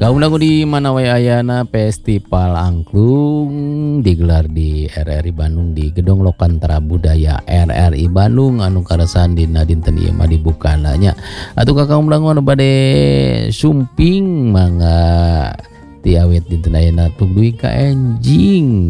Kaum lagu di mana wae ayana Festival Angklung digelar di RRI Bandung di Gedung Lokantara Budaya RRI Bandung anu karesan dina dinten ieu mah dibukananya. Atuh ka kaum lagu anu bade sumping mangga ti awet dinten ayeuna tuluy ka enjing.